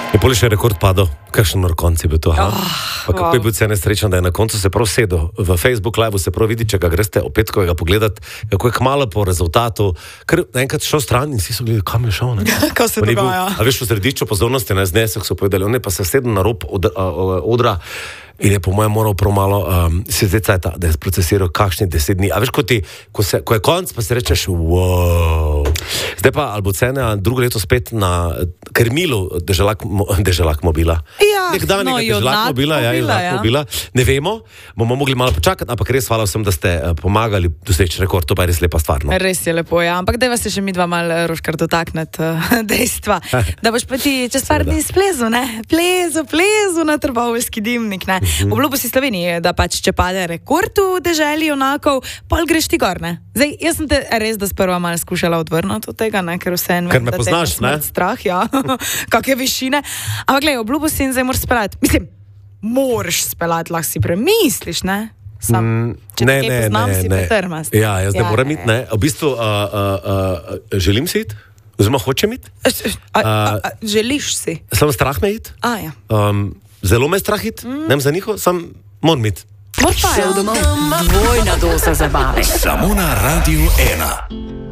Je poli še rekord padel, kakšen nor konc je bil to. Pa kako je bil cene srečen, da je na koncu se prav sedel. V Facebook live se prav vidi, če ga greste o petkovega pogledat, kako je kmalo po rezultatu, ker enkrat šel stran in vsi so gledali, kam je šel. Kaj se dogaja? A veš, v središču pozornosti na znesek so povedali, on je pa se sedel na rob odra in je po mojem moral prav malo se zdaj da je procesiral kakšni 10 dni. A veš, ko je konc, pa si rečeš, wow. Zdaj pa Albocene, drugo leto spet na krmilu deželak mobila. Ja, deželak mobila. Ne vemo, bomo mogli malo počakati, ampak res hvala vsem, da ste pomagali doseči rekord, to pa je res lepa stvar. No? Res je lepo, ja. Ampak dajva se še mi dva malo, Roškar, dotakniti dejstva. Da boš pa ti čez par dni splezu, ne? Plezu na Trboveljski dimnik, ne? Obljubil si Sloveniji, da pač če pade rekord v deželi onakov, pol greš ti gor, ne? Zdaj, jaz sem te res, da sprva malo skušala odvrniti od tega, ne? Ker vse en vem, me poznaš, ne? Strah, ja. Kakve višine. Ampak glej, obljubil si in zdaj moraš speljati. Mislim, moraš speljati, lahko si premisliš, ne? Če te poznam, si pretrmast. Ja, jaz ne moram iti, ne? V bistvu, želim si iti? Oziroma, hočem iti? Želiš si? Samo strah me iti? Ja. Zelo me strah iti, ne vem za njiho, sam moram iti. Šel domov, dvojna doza zabave. Samo na Radiu 1.